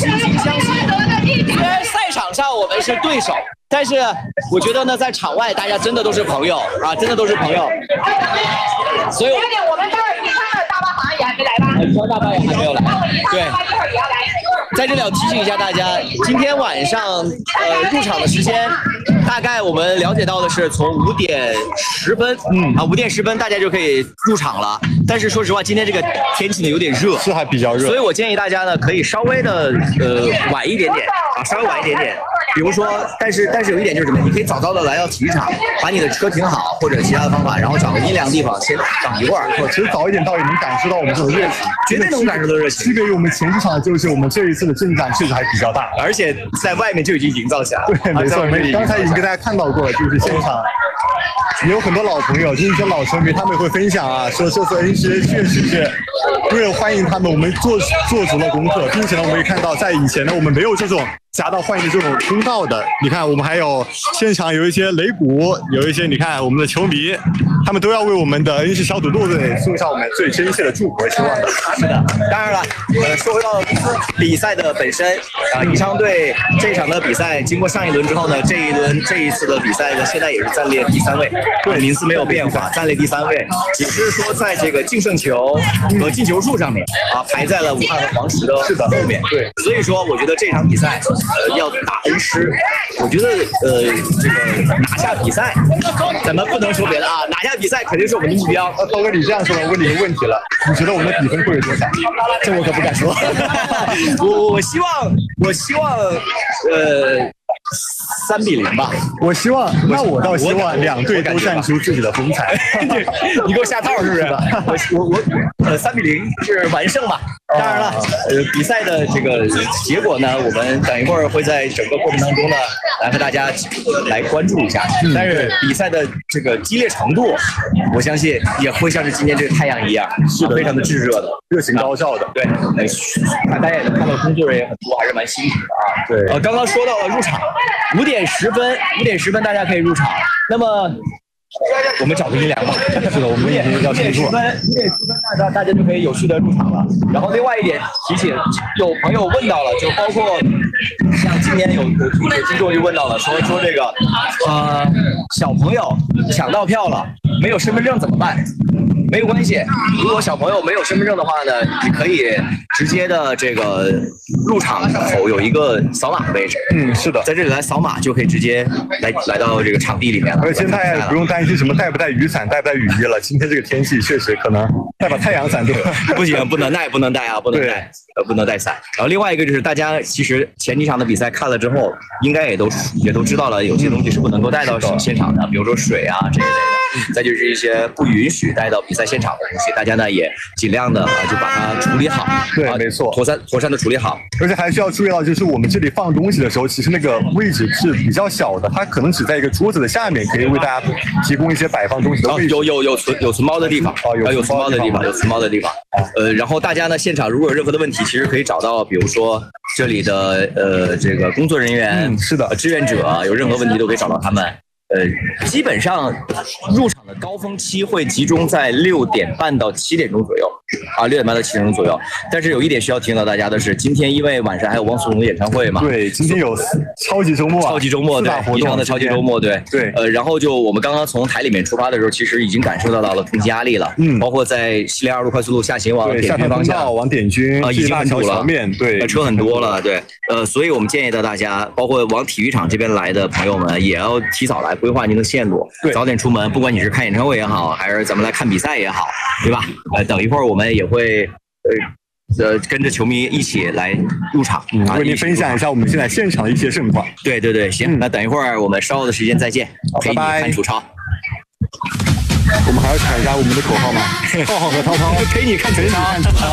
惺惺相惜。虽然赛场上我们是对手，但是我觉得呢，在场外大家真的都是朋友啊，真的都是朋友。所以我们待会儿比赛的大巴好像也还没来吧？ 李川大巴也还没有来，对。在这里要提醒一下大家，今天晚上入场的时间，大概我们了解到的是从5点10分，5点10分大家就可以入场了。但是说实话，今天这个天气呢有点热， 是还比较热， 所以我建议大家呢可以稍微的晚一点点啊，稍微晚一点点。比如说，但是有一点就是什么，你可以早早的来到体育场，把你的车停好，或者其他的方法，然后找个阴凉地方先等一会儿。 其实早一点到也能感受到我们这种热情， 绝对能感受到热情。 区别于我们前几场，就是我们这一次的阵仗确实还比较大， 而且在外面就已经营造起来了。 对，没错，刚才已经跟大家看到过了，就是现场有很多老朋友，就是一些老球迷，他们会分享啊，说这次 NCA 确实是为了欢迎他们，我们做足了功课，并且呢，我们也看到在以前呢，我们没有这种夹道欢迎的这种通道的。你看，我们还有现场有一些擂鼓，有一些你看我们的球迷，他们都要为我们的 NC 小土豆队送上我们最真切的祝福和希望的。 是的，当然了，说回到比赛的本身啊，宜昌队这场的比赛经过上一轮之后呢，这一次的比赛呢，现在也是暂列第3位，对，名次没有变化，暂列第3位，只是说在这个净胜球和进球数上面啊，排在了武汉和黄石的后面。对，所以说我觉得这场比赛要打恩师，我觉得这个拿下比赛，咱们不能说别的啊，拿下比赛肯定是我们的目标。 涛哥，你这样说，我问你一个问题了，你觉得我们的比分会有多少？ 这我可不敢说。我希望3比0吧。 我希望，那我倒希望2队都站出自己的风采。 你给我下套是不是？我3比0是完胜吧。当然了，比赛的这个结果呢，我们等一会儿会在整个过程当中呢，来和大家来关注一下。但是比赛的这个激烈程度，我相信也会像是今天这个太阳一样，是非常的炙热的， 热情高效的。 对，大家也能看到工作人员很多，还是蛮辛苦的啊。 对， 刚刚说到了入场，5点10分大家可以入场。那么我们找个阴凉吧。 是的，我们已经要进入。 5点10分，大家就可以有序的入场了。然后另外一点提醒，有朋友问到了，就包括像今年有听众就问到了，说这个小朋友抢到票了，没有身份证怎么办？没有关系，如果小朋友没有身份证的话呢，你可以直接的这个入场口有一个扫码的位置。 是的， 在这里来扫码就可以直接来到这个场地里面了。 而且现在不用担心什么带不带雨伞、带不带雨衣了。今天这个天气确实可能带把太阳伞对。 不行，不能带啊，不能带伞。然后另外一个就是大家其实前几场的比赛看了之后，应该也都知道了，有些东西是不能够带到现场的，比如说水啊这一类的。再就是一些不允许带到比赛现场的东西，大家呢也尽量的就把它处理好。 对，没错， 妥善的处理好。 而且还需要注意到，就是我们这里放东西的时候，其实那个位置是比较小的，它可能只在一个桌子的下面，可以为大家提供一些摆放东西的位置。 有存猫的地方，有存猫的地方。然后大家呢现场如果有任何的问题，其实可以找到，比如说这里的这个工作人员， 是的， 志愿者，有任何问题都可以找到他们。基本上入场的高峰期会集中在6点半到7点钟左右啊，6点半到7点钟左右。但是有一点需要提醒到大家的是，今天因为晚上还有汪苏泷的演唱会嘛， 对，今天有超级周末， 对，宜昌的超级周末，对。然后就我们刚刚从台里面出发的时候，其实已经感受到了通勤压力了，包括在西连2路快速路下行往点军方向， 往点军已经很堵了， 对， 车很多了，对。所以我们建议到大家，包括往体育场这边来的朋友们，也要提早来规划您的线路，早点出门。不管你是看演唱会也好，还是咱们来看比赛也好，对吧？等一会儿我们也会跟着球迷一起来入场， 为您分享一下我们现在现场的一些盛况。 对，行，那等一会儿我们稍后的时间再见，陪你看楚超。 我们还要喊一下我们的口号吗？浩浩和涛涛陪你看楚超。